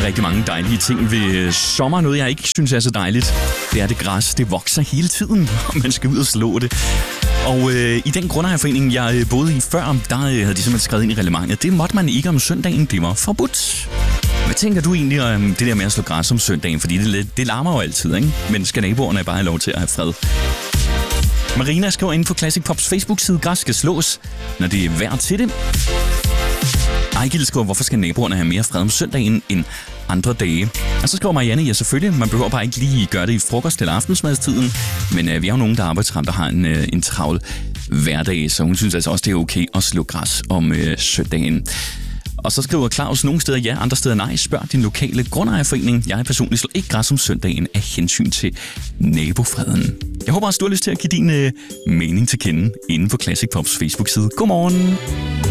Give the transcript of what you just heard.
er rigtig mange dejlige ting ved sommer. Noget, jeg ikke synes er så dejligt, det er det græs. Det vokser hele tiden, og man skal ud og slå det. Og i den grundejerforening, jeg boede i før, der havde de simpelthen skrevet ind i reglementet. Det måtte man ikke om søndagen, det var forbudt. Hvad tænker du egentlig om det der med at slå græs om søndagen? Fordi det larmer jo altid, ikke? Men skal naboerne bare have lov til at have fred? Marina skriver inde på Classic Pops Facebook-side, græs skal slås, når det er værd til det. Ejgilde skriver, hvorfor skal naboerne have mere fred om søndagen end andre dage? Og så skriver Marianne, ja selvfølgelig, man behøver bare ikke lige gøre det i frokost- eller aftensmadstiden, men vi har jo nogen, der er arbejdsramt, der har en travl hverdag, så hun synes altså også, det er okay at slå græs om søndagen. Og så skriver Claus, nogle steder ja, andre steder nej. Spørg din lokale grundejerforening. Jeg personligt slår ikke græs om søndagen af hensyn til nabofreden. Jeg håber også, du har lyst til at give din mening til kende inde på Classic Pops Facebook-side. Godmorgen!